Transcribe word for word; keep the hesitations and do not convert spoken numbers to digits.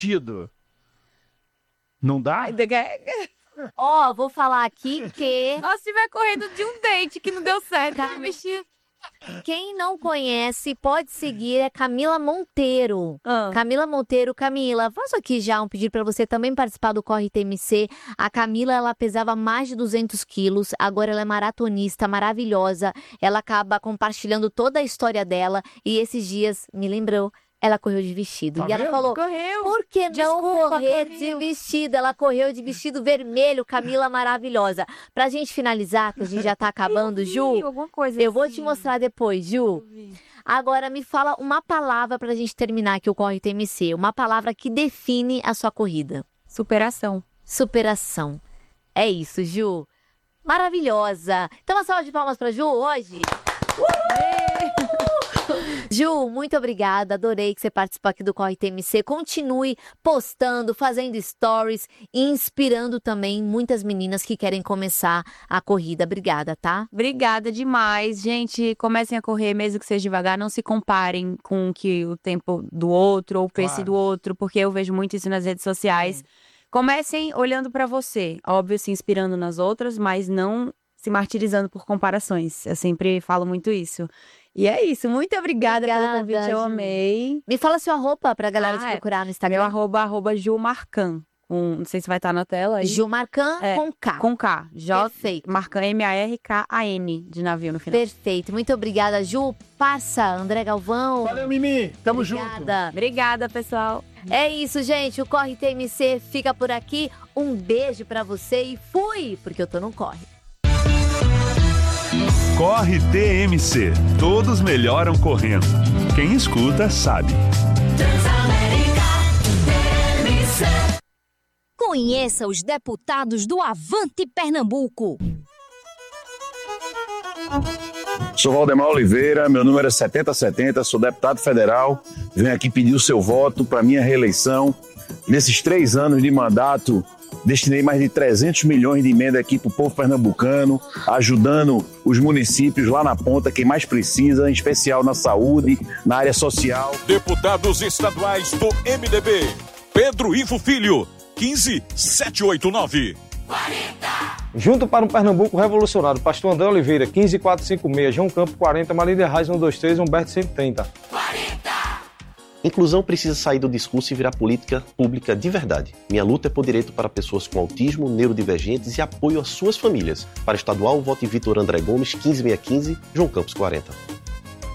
vestido. Não dá? Ó, oh, vou falar aqui que... Nossa, se tiver correndo de um date que não deu certo, cara, vestido. Quem não conhece, pode seguir, é Camila Monteiro. Ah. Camila Monteiro, Camila, faço aqui já um pedido para você também participar do Corre T M C. A Camila, ela pesava mais de duzentos quilos, agora ela é maratonista, maravilhosa. Ela acaba compartilhando toda a história dela e esses dias, me lembrou, ela correu de vestido. Tá e ela vendo? falou, Correu. por que não Desculpa, correr Camila. de vestido? Ela correu de vestido vermelho, Camila maravilhosa. Pra gente finalizar, que a gente já tá acabando, Ju, Alguma coisa eu vou assim. te mostrar depois, Ju. Agora me fala uma palavra pra gente terminar aqui o Corre T M C. Uma palavra que define a sua corrida. Superação. Superação. É isso, Ju. Maravilhosa. Então uma salva de palmas pra Ju hoje. Ju, muito obrigada, adorei que você participou aqui do Corre T M C. Continue postando, fazendo stories e inspirando também muitas meninas que querem começar a corrida. Obrigada, tá? Obrigada demais. Gente, comecem a correr, mesmo que seja devagar. Não se comparem com que o tempo do outro ou o pace Claro. do outro, porque eu vejo muito isso nas redes sociais. Comecem olhando pra você. Óbvio, se inspirando nas outras, mas não se martirizando por comparações. Eu sempre falo muito isso. E é isso. Muito obrigada, Obrigada, pelo convite. Eu Ju. amei. Me fala sua roupa pra galera Ah, te é. procurar no Meu Instagram. arroba, arroba Ju Marcan. Com, não sei se vai estar na tela aí. Ju Marcan É, com K. Com K. J. Perfeito. Marcan, M A R K A N, de navio no final. Perfeito. Muito obrigada, Ju. Parça, André Galvão. Valeu, Mimi. Tamo junto. Obrigada. Obrigada, pessoal. É isso, gente. O Corre T M C fica por aqui. Um beijo pra você e fui, porque eu tô no corre. Corre T M C. Todos melhoram correndo. Quem escuta sabe. Conheça os deputados do Avante Pernambuco. Sou Valdemar Oliveira, meu número é setenta setenta, sou deputado federal, venho aqui pedir o seu voto para minha reeleição. Nesses três anos de mandato, destinei mais de trezentos milhões de emenda aqui para o povo pernambucano, ajudando os municípios lá na ponta, quem mais precisa, em especial na saúde, na área social. Deputados estaduais do M D B. Pedro Ivo Filho, quinze sete oito nove. Junto para um Pernambuco revolucionário, Pastor André Oliveira, quinze quatrocentos e cinquenta e seis, João Campo quarenta, Marília Reis cento e vinte e três, Humberto cento e trinta. Inclusão precisa sair do discurso e virar política pública de verdade. Minha luta é por direito para pessoas com autismo, neurodivergentes e apoio às suas famílias. Para estadual, vote Vitor André Gomes, quinze seiscentos e quinze, João Campos quarenta.